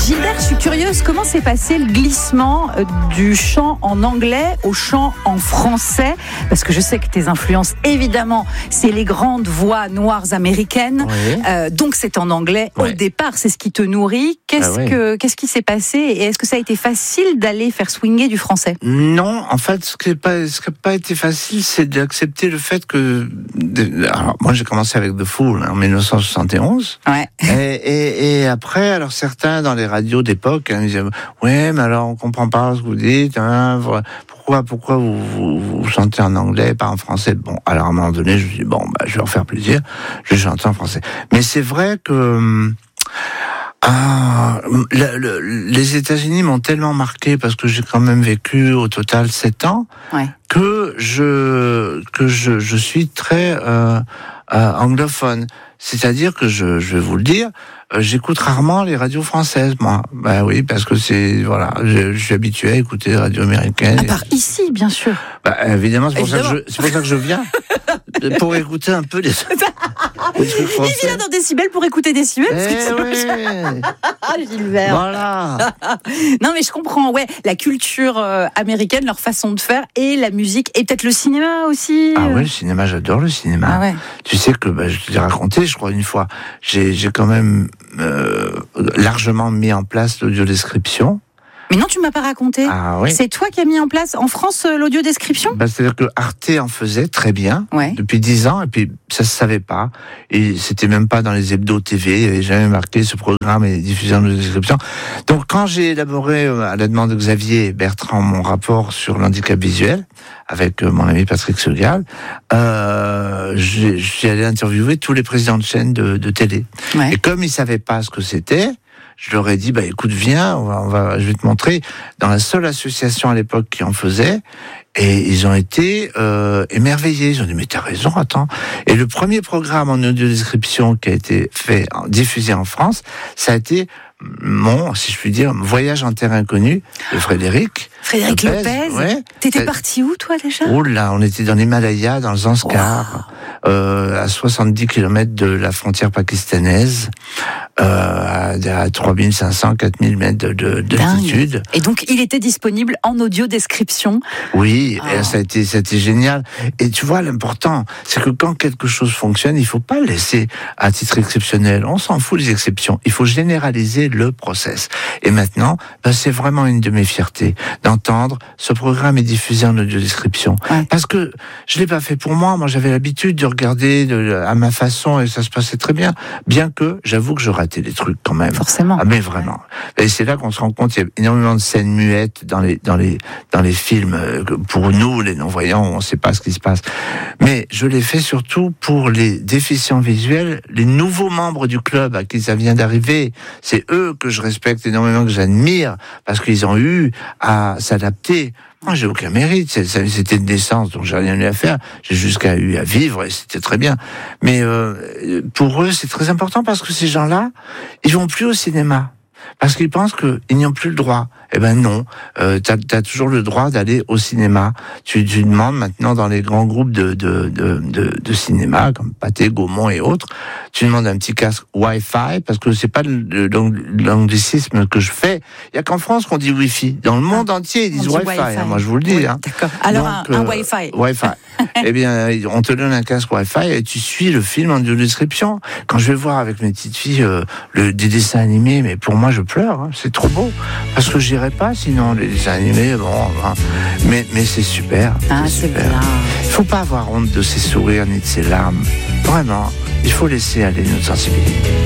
Gilbert, je suis curieuse, comment s'est passé le glissement du chant en anglais au chant en français? Parce que je sais que tes influences, évidemment, c'est les grandes voix noires américaines. Oui. Donc c'est en anglais au départ, c'est ce qui te nourrit. Qu'est-ce qui s'est passé et est-ce que ça a été facile d'aller faire swinger du français? Non, en fait, ce qui n'a pas été facile, c'est d'accepter le fait que... Alors, moi, j'ai commencé avec The Fool en 1971. Ouais. Et après, alors certains dans les radios d'époque me disaient « Ouais, mais alors on comprend pas ce que vous dites, hein, pourquoi vous chantez en anglais, pas en français ?» Bon, alors à un moment donné, je me dis « Bon, je vais leur faire plaisir, je vais chanter en français. » Mais c'est vrai que... les États-Unis m'ont tellement marqué parce que j'ai quand même vécu au total 7 ans que je suis très anglophone. C'est-à-dire que je vais vous le dire, j'écoute rarement les radios françaises, moi. Bah oui, parce que je suis habitué à écouter les radios américaines. À part ici, bien sûr. Bah évidemment, c'est pour ça que je viens. Pour écouter un peu les trucs français. Il vient dans Décibel pour écouter Décibel. Gilbert. Voilà. Non, mais je comprends. Ouais, la culture américaine, leur façon de faire et la musique et peut-être le cinéma aussi. Ah ouais, le cinéma, j'adore le cinéma. Ah ouais. Tu sais que je te l'ai raconté, je crois une fois, j'ai quand même largement mis en place l'audiodescription. Mais non, tu m'as pas raconté. Ah, oui. C'est toi qui as mis en place en France l'audiodescription ? C'est-à-dire que Arte en faisait très bien depuis 10 ans et puis ça se savait pas. Et c'était même pas dans les hebdos TV, il n'y avait jamais marqué ce programme et diffusion de description. Donc quand j'ai élaboré à la demande de Xavier Bertrand mon rapport sur l'handicap visuel avec mon ami Patrick Segal, je suis allé interviewer tous les présidents de chaînes de télé. Ouais. Et comme ils savaient pas ce que c'était, je leur ai dit, écoute, viens, je vais te montrer. Dans la seule association à l'époque qui en faisait, et ils ont été émerveillés. Ils ont dit, mais t'as raison, attends. Et le premier programme en audiodescription qui a été diffusé en France, ça a été si je puis dire, voyage en terre inconnue de Frédéric Lopez. Ouais. T'étais parti où, toi, déjà? Oh là, on était dans l'Himalaya, dans le Zanskar, à 70 km de la frontière pakistanaise, à 3500, 4000 mètres d'altitude. Et donc, il était disponible en audio-description. Oui, et ça a été génial. Et tu vois, l'important, c'est que quand quelque chose fonctionne, il faut pas le laisser à titre exceptionnel. On s'en fout des exceptions. Il faut généraliser le process. Et maintenant, c'est vraiment une de mes fiertés d'entendre ce programme est diffusé en audiodescription. Ouais. Parce que je l'ai pas fait pour moi. Moi, j'avais l'habitude de regarder à ma façon et ça se passait très bien. Bien que, j'avoue que je ratais des trucs quand même. Forcément. Ah, mais vraiment. Et c'est là qu'on se rend compte, il y a énormément de scènes muettes dans les films. Pour nous, les non-voyants, on sait pas ce qui se passe. Mais je l'ai fait surtout pour les déficients visuels, les nouveaux membres du club à qui ça vient d'arriver. C'est eux que je respecte énormément, que j'admire, parce qu'ils ont eu à s'adapter. Moi, j'ai aucun mérite. C'était une naissance, donc j'ai rien eu à faire. J'ai juste eu à vivre et c'était très bien. Mais pour eux, c'est très important parce que ces gens-là, ils vont plus au cinéma. Parce qu'ils pensent qu'ils n'y ont plus le droit. Eh ben non, t'as toujours le droit d'aller au cinéma. Tu demandes maintenant dans les grands groupes de cinéma, comme Pathé, Gaumont et autres, tu demandes un petit casque Wi-Fi, parce que c'est pas l'anglicisme que je fais. Il y a qu'en France qu'on dit Wi-Fi. Dans le monde entier, ils disent Wi-Fi. Hein, moi, je vous le dis. Oui, hein. D'accord. Alors, un Wi-Fi. Wi-Fi. Eh bien, on te donne un casque Wi-Fi et tu suis le film en audio-description. Quand je vais voir avec mes petites filles des dessins animés, mais pour moi, je pleure. Hein, c'est trop beau. Parce que j'irai pas sinon les dessins animés, mais c'est super. Ah, c'est super. Il faut pas avoir honte de ses sourires ni de ses larmes. Vraiment, il faut laisser aller notre sensibilité.